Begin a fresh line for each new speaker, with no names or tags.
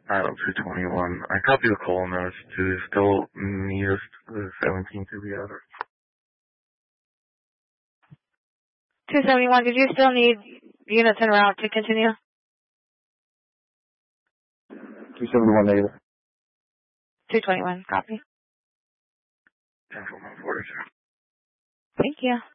Item 221. I copy the call notes to still need us the 17th to be out.
271, did you still need units en route to continue?
271 negative.
221, copy.
10-4-1-4.
Thank you.